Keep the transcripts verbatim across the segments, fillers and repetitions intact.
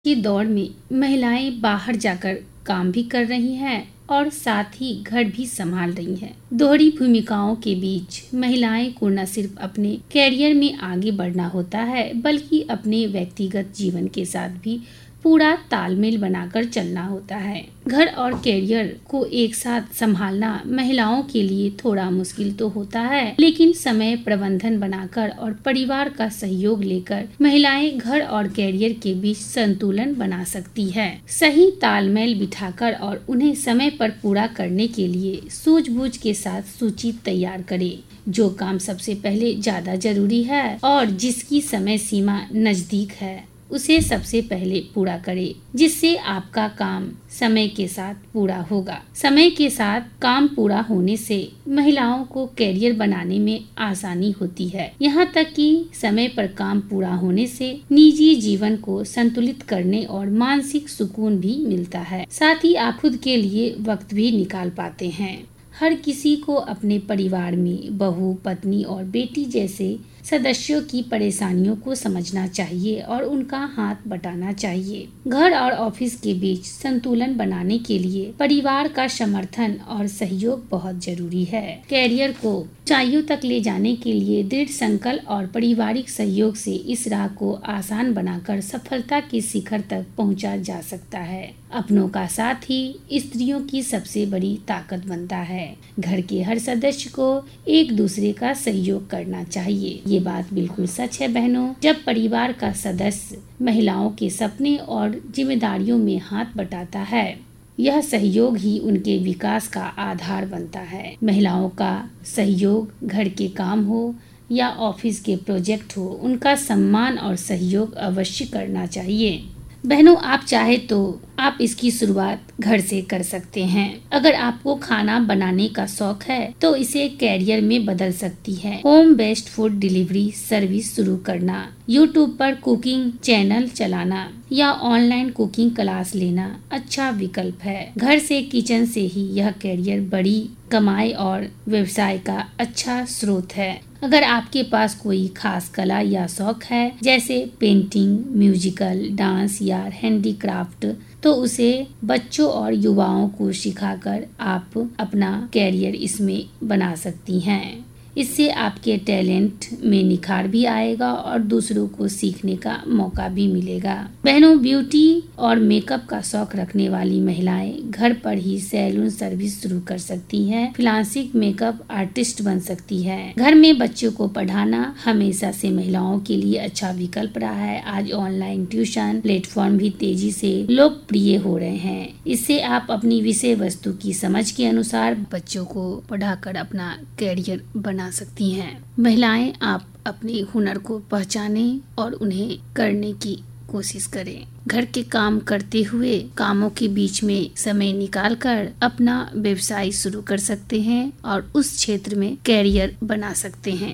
की दौड़ में महिलाएं बाहर जाकर काम भी कर रही हैं और साथ ही घर भी संभाल रही हैं। दोहरी भूमिकाओं के बीच महिलाएं को न सिर्फ अपने कैरियर में आगे बढ़ना होता है, बल्कि अपने व्यक्तिगत जीवन के साथ भी पूरा तालमेल बनाकर चलना होता है। घर और कैरियर को एक साथ संभालना महिलाओं के लिए थोड़ा मुश्किल तो होता है, लेकिन समय प्रबंधन बनाकर और परिवार का सहयोग लेकर महिलाएं घर और कैरियर के बीच संतुलन बना सकती है। सही तालमेल बिठाकर और उन्हें समय पर पूरा करने के लिए सूझबूझ के साथ सूची तैयार करें। जो काम सबसे पहले ज्यादा जरूरी है और जिसकी समय सीमा नजदीक है, उसे सबसे पहले पूरा करें, जिससे आपका काम समय के साथ पूरा होगा। समय के साथ काम पूरा होने से महिलाओं को कैरियर बनाने में आसानी होती है। यहाँ तक कि समय पर काम पूरा होने से निजी जीवन को संतुलित करने और मानसिक सुकून भी मिलता है। साथ ही आप खुद के लिए वक्त भी निकाल पाते हैं। हर किसी को अपने परिवार में बहू, पत्नी और बेटी जैसे सदस्यों की परेशानियों को समझना चाहिए और उनका हाथ बटाना चाहिए। घर और ऑफिस के बीच संतुलन बनाने के लिए परिवार का समर्थन और सहयोग बहुत जरूरी है। कैरियर को ऊंचाइयों तक ले जाने के लिए दृढ़ संकल्प और पारिवारिक सहयोग से इस राह को आसान बनाकर सफलता के शिखर तक पहुंचा जा सकता है। अपनों का साथ ही स्त्रियों की सबसे बड़ी ताकत बनता है। घर के हर सदस्य को एक दूसरे का सहयोग करना चाहिए। ये बात बिल्कुल सच है बहनों। जब परिवार का सदस्य महिलाओं के सपने और जिम्मेदारियों में हाथ बटाता है, यह सहयोग ही उनके विकास का आधार बनता है। महिलाओं का सहयोग घर के काम हो या ऑफिस के प्रोजेक्ट हो, उनका सम्मान और सहयोग अवश्य करना चाहिए। बहनों, आप चाहे तो आप इसकी शुरुआत घर से कर सकते हैं। अगर आपको खाना बनाने का शौक है तो इसे कैरियर में बदल सकती है। Home based food delivery service शुरू करना, यूट्यूब पर कुकिंग चैनल चलाना या ऑनलाइन कुकिंग क्लास लेना अच्छा विकल्प है। घर से किचन से ही यह कैरियर बड़ी कमाई और व्यवसाय का अच्छा स्रोत है। अगर आपके पास कोई खास कला या शौक है, जैसे पेंटिंग, म्यूजिकल, डांस या हैंडीक्राफ्ट, तो उसे बच्चों और युवाओं को सिखाकर आप अपना कैरियर इसमें बना सकती हैं। इससे आपके टैलेंट में निखार भी आएगा और दूसरों को सीखने का मौका भी मिलेगा। बहनों, ब्यूटी और मेकअप का शौक रखने वाली महिलाएं घर पर ही सैलून सर्विस शुरू कर सकती हैं। फ्रीलांसिंग मेकअप आर्टिस्ट बन सकती है। घर में बच्चों को पढ़ाना हमेशा से महिलाओं के लिए अच्छा विकल्प रहा है। आज ऑनलाइन ट्यूशन प्लेटफॉर्म भी तेजी से लोकप्रिय हो रहे हैं। इससे आप अपनी विषय वस्तु की समझ के अनुसार बच्चों को पढ़ाकर अपना कैरियर बना सकती हैं। महिलाएं, आप अपने हुनर को पहचाने और उन्हें करने की कोशिश करें। घर के काम करते हुए कामों के बीच में समय निकालकर अपना व्यवसाय शुरू कर सकते हैं और उस क्षेत्र में कैरियर बना सकते हैं।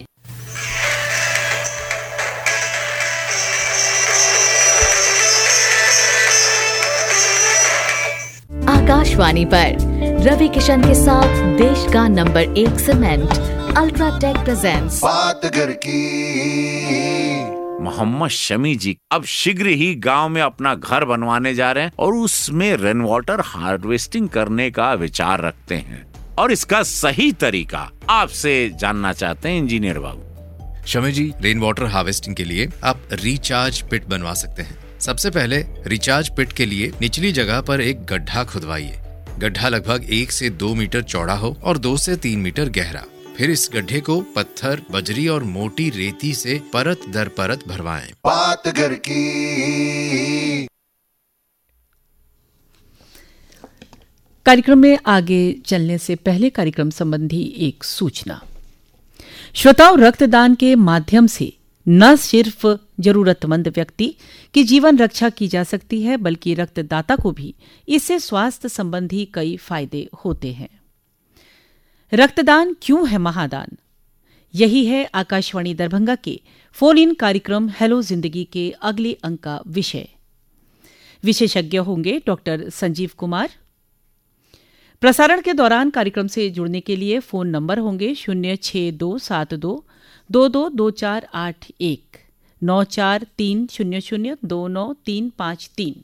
आकाशवाणी पर रवि किशन के साथ देश का नंबर एक सीमेंट अल्ट्राटेक प्रेजेंट्स बात घर की। मोहम्मद शमी जी अब शीघ्र ही गांव में अपना घर बनवाने जा रहे हैं और उसमें रेन वाटर हार्वेस्टिंग करने का विचार रखते हैं और इसका सही तरीका आपसे जानना चाहते हैं इंजीनियर बाबू। शमी जी, रेन वाटर हार्वेस्टिंग के लिए आप रिचार्ज पिट बनवा सकते हैं। सबसे पहले रिचार्ज पिट के लिए निचली जगह पर एक गड्ढा खुदवाइए। गड्ढा लगभग एक से दो मीटर चौड़ा हो और दो से तीन मीटर गहरा। फिर इस गड्ढे को पत्थर, बजरी और मोटी रेती से परत दर परत भरवाएं। बात घर की। कार्यक्रम में आगे चलने से पहले कार्यक्रम संबंधी एक सूचना। श्रोताओं, रक्तदान के माध्यम से न सिर्फ जरूरतमंद व्यक्ति की जीवन रक्षा की जा सकती है, बल्कि रक्तदाता को भी इससे स्वास्थ्य संबंधी कई फायदे होते हैं। रक्तदान क्यों है महादान? यही है आकाशवाणी दरभंगा के फोन इन कार्यक्रम हेलो जिंदगी के अगले अंक का विषय। विशेषज्ञ होंगे डॉक्टर संजीव कुमार। प्रसारण के दौरान कार्यक्रम से जुड़ने के लिए फोन नंबर होंगे शून्य छह दो सात दो दो दो दो चार आठ एक, नौ चार तीन शून्य शून्य दो नौ तीन पाँच तीन।